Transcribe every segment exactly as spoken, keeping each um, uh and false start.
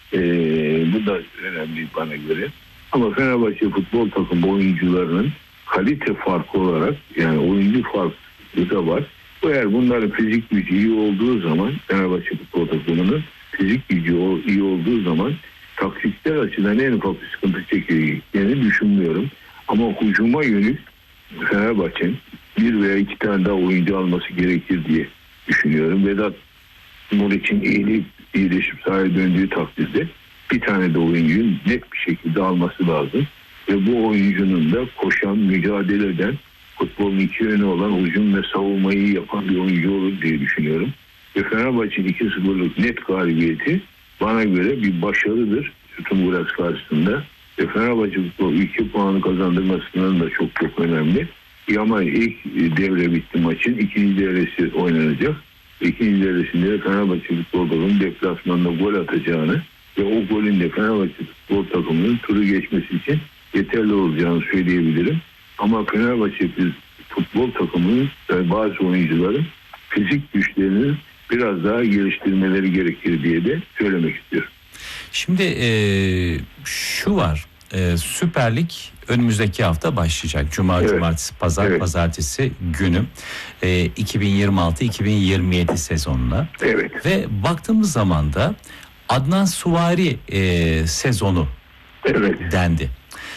Ee, bu da önemli bana göre. Ama Fenerbahçe futbol takımı oyuncularının kalite farkı olarak, yani oyuncu farkı da var. Eğer bunların fizik gücü iyi olduğu zaman, Fenerbahçe futbol takımının fizik gücü iyi olduğu zaman taktikler açıdan en ufak bir sıkıntı çekeceğini düşünmüyorum. Ama hücuma yönelik Fenerbahçe'nin bir veya iki tane daha oyuncu alması gerekir diye düşünüyorum. Vedat Muriç'in iyileyip iyileşip sahaya döndüğü takdirde bir tane de oyuncuyu net bir şekilde alması lazım. Ve bu oyuncunun da koşan, mücadele eden, futbolun iki yönü olan hücum ve savunmayı yapan bir oyuncu olur diye düşünüyorum. Ve Fenerbahçe'nin iki sıfırlık net galibiyeti bana göre bir başarıdır Sturm Graz karşısında. Ve Fenerbahçe futbol iki puanı kazandırmasının da çok çok önemli. Ama ilk devre bitti maçın. İkinci devresi oynanacak. İkinci devresinde de Fenerbahçe futbol takımının deplasmanda gol atacağını ve o golün de Fenerbahçe futbol takımının turu geçmesi için yeterli olacağını söyleyebilirim. Ama Fenerbahçe futbol takımının bazı oyuncuların fizik güçlerini biraz daha geliştirmeleri gerekir diye de söylemek istiyorum. Şimdi e, şu var, e, Süper Lig önümüzdeki hafta başlayacak. Cuma, evet. Cumartesi, Pazar, evet. Pazartesi günü e, iki bin yirmi altı iki bin yirmi yedi sezonuna. Evet. Ve baktığımız zaman da Adnan Suvari e, sezonu evet. dendi.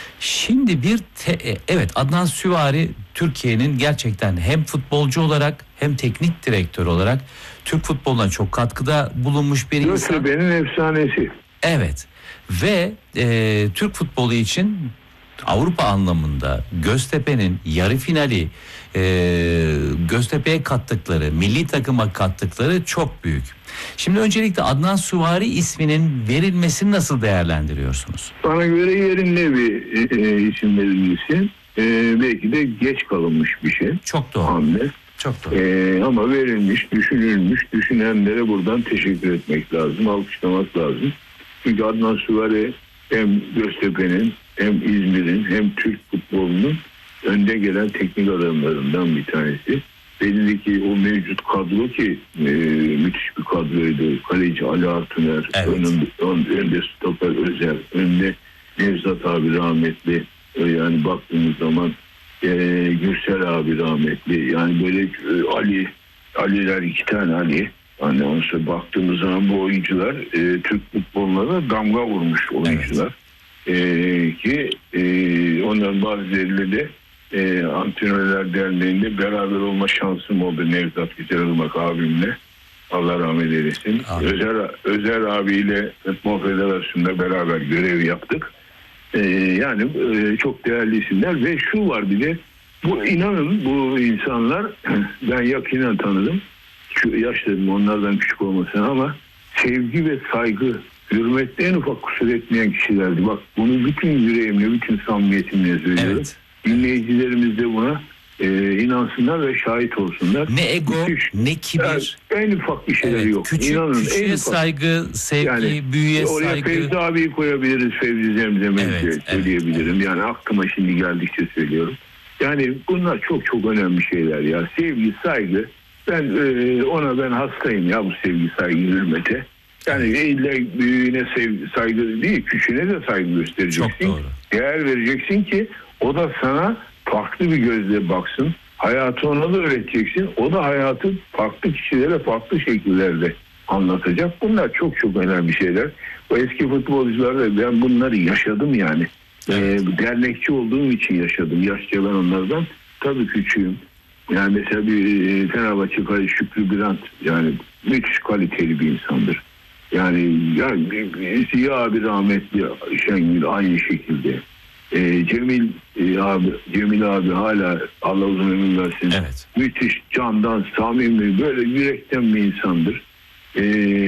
Şimdi bir te, evet Adnan Süvari Türkiye'nin gerçekten hem futbolcu olarak hem teknik direktör olarak Türk futboluna çok katkıda bulunmuş bir insan. Göztepe'nin efsanesi. Evet ve e, Türk futbolu için Avrupa anlamında Göztepe'nin yarı finali, e, Göztepe'ye kattıkları, milli takıma kattıkları çok büyük. Şimdi öncelikle Adnan Süvari isminin verilmesini nasıl değerlendiriyorsunuz? Bana göre yerinde bir e, isim verilmesi. E, belki de geç kalınmış bir şey. Çok doğru. Hamle. Çok doğru. E, ama verilmiş, düşünülmüş, düşünenlere buradan teşekkür etmek lazım, alkışlamak lazım. Çünkü Adnan Süvari hem Göztepe'nin hem İzmir'in hem Türk futbolunun önde gelen teknik adamlarından bir tanesi. Belli ki o mevcut kadro ki e, müthiş bir kadroydu. Kaleci Ali Artuner, evet. önünde, önde stoper Özer, önde Nevzat abi rahmetli. Yani baktığımız zaman e, Gürsel abi rahmetli. Yani böyle e, Ali, Aliler iki tane Ali. Yani onsa baktığımız zaman bu oyuncular e, Türk futboluna da damga vurmuş oyuncular. Evet. E, ki e, onların bazılarıyla de e, Antrenörler Derneği'nde beraber olma şansım oldu. Nevzat Güzelirmak abimle. Allah rahmet eylesin. Özer, Özer abiyle Futbol Federasyonu'nda beraber görev yaptık. E, yani e, çok değerli isimler ve şu var bir de bu inanın bu insanlar ben yakinen tanıdım. Yaşlarım onlardan küçük olmasına ama sevgi ve saygı, hürmette en ufak kusur etmeyen kişilerdi. Bak bunu bütün yüreğimle, bütün samimiyetimle söylüyorum. Evet. Dinleyicilerimiz de buna e, inansınlar ve şahit olsunlar. Ne ego, Müthiş, ne kibir. Yani en ufak bir şeyler evet, yok. Küçük, İnanın, küçüğe en ufak. saygı, sevgi, yani, büyüye oraya saygı. Fevzi abiyi koyabiliriz, Fevzi Zemzem'i evet, söyleyebilirim. Evet, yani aklıma şimdi geldikçe söylüyorum. Yani bunlar çok çok önemli şeyler ya. Sevgi, saygı. Ben e, ona ben hastayım ya bu sevgi, saygı, hürmete. Yani illa büyüğüne sevgi, saygı değil, küçüğüne de saygı göstereceksin. Değer vereceksin ki o da sana farklı bir gözle baksın. Hayatı ona da öğreteceksin. O da hayatı farklı kişilere farklı şekillerde anlatacak. Bunlar çok çok önemli şeyler. O eski futbolcularda ben bunları yaşadım yani. Evet. E, dernekçi olduğum için yaşadım. Yaşça ben onlardan tabii küçüğüm. Yani mesela bir Fenerbahçe kaleci Şükrü Birant yani müthiş kaliteli bir insandır. Yani, yani Ziya abi rahmetli Şengül aynı şekilde. E, Cemil e, abi Cemil abi hala Allah uzun ömür versin. Evet. Müthiş candan samimi böyle yürekten bir insandır. E,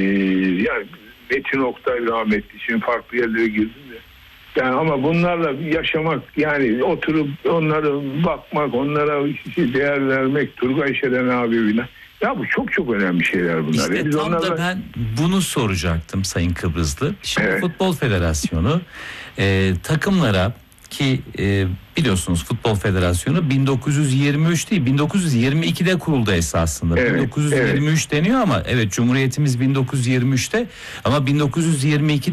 yani Metin Oktay rahmetli şimdi farklı yerlere girdim de. Yani ama bunlarla yaşamak yani oturup onlara bakmak, onlara değer vermek, Turgay Şeren abimle. Ya bu çok çok önemli şeyler bunlar. İşte Biz tam onlarla... da ben bunu soracaktım Sayın Kıbrıslı. Şimdi evet. Futbol Federasyonu e, takımlara ki e, biliyorsunuz Futbol Federasyonu bin dokuz yüz yirmi üç değil bin dokuz yüz yirmi ikide kuruldu esasında. Evet, bin dokuz yüz yirmi üç evet. deniyor ama evet Cumhuriyetimiz bin dokuz yüz yirmi üçte ama bin dokuz yüz yirmi iki